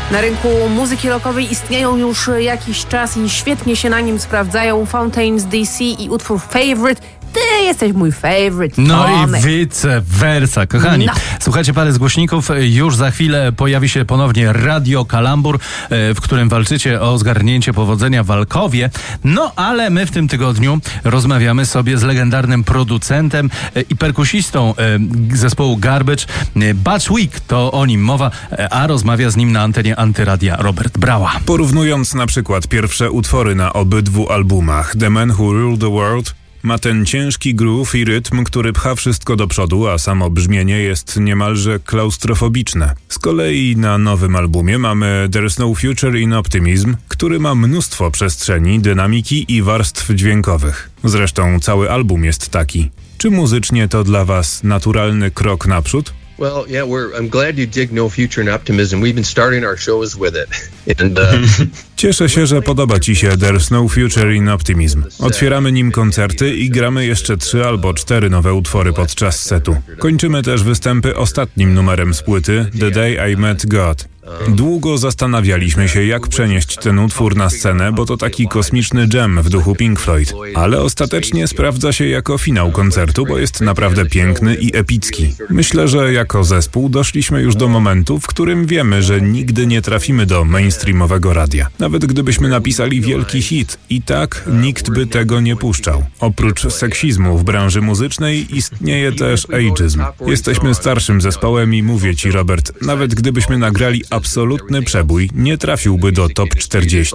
Na rynku muzyki rockowej istnieją już jakiś czas i świetnie się na nim sprawdzają Fountains DC i utwór Favorite. Ty jesteś mój favorite, No Tomek. i vice versa, kochani. No. Słuchajcie parę z głośników. Już za chwilę pojawi się ponownie Radio Kalambur, w którym walczycie o zgarnięcie powodzenia w Alkowie. No ale my w tym tygodniu rozmawiamy sobie z legendarnym producentem i perkusistą zespołu Garbage. Butch Vig, to o nim mowa, a rozmawia z nim na antenie Antyradia Robert Brała. Porównując na przykład pierwsze utwory na obydwu albumach, The Man Who Ruled the World ma ten ciężki groove i rytm, który pcha wszystko do przodu, a samo brzmienie jest niemalże klaustrofobiczne. Z kolei na nowym albumie mamy There's No Future in Optimism, który ma mnóstwo przestrzeni, dynamiki i warstw dźwiękowych. Zresztą cały album jest taki. Czy muzycznie to dla was naturalny krok naprzód? Well, yeah, I'm glad you dig No Future and Optimism. We've been starting our shows with it. And, Cieszę się, że podoba ci się There's No Future in Optimism. Otwieramy nim koncerty i gramy jeszcze 3 albo 4 nowe utwory podczas setu. Kończymy też występy ostatnim numerem z płyty The Day I Met God. Długo zastanawialiśmy się, jak przenieść ten utwór na scenę, bo to taki kosmiczny dżem w duchu Pink Floyd. Ale ostatecznie sprawdza się jako finał koncertu, bo jest naprawdę piękny i epicki. Myślę, że jako zespół doszliśmy już do momentu, w którym wiemy, że nigdy nie trafimy do mainstreamowego radia. Nawet gdybyśmy napisali wielki hit, i tak nikt by tego nie puszczał. Oprócz seksizmu w branży muzycznej istnieje też ageism. Jesteśmy starszym zespołem i mówię ci, Robert, nawet gdybyśmy nagrali absolutny przebój, nie trafiłby do top 40.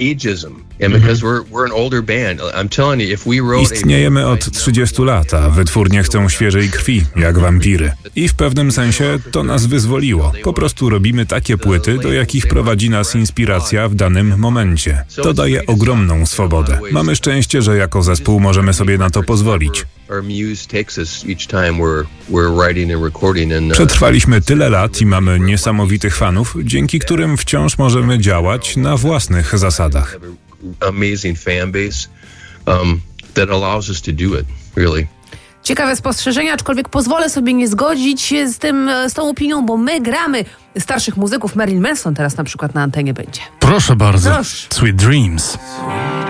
Istniejemy od 30 lat, a wytwórnie chcą świeżej krwi, jak wampiry. I w pewnym sensie to nas wyzwoliło. Po prostu robimy takie płyty, do jakich prowadzi nas inspiracja w danym momencie. To daje ogromną swobodę. Mamy szczęście, że jako zespół możemy sobie na to pozwolić. Przetrwaliśmy tyle lat i mamy niesamowitych fanów, dzięki którym wciąż możemy działać na własnych zasadach. Ciekawe spostrzeżenia, aczkolwiek pozwolę sobie nie zgodzić się z tą opinią, bo my gramy starszych muzyków. Marilyn Manson teraz na przykład na antenie będzie. Proszę bardzo. Proszę. Sweet Dreams.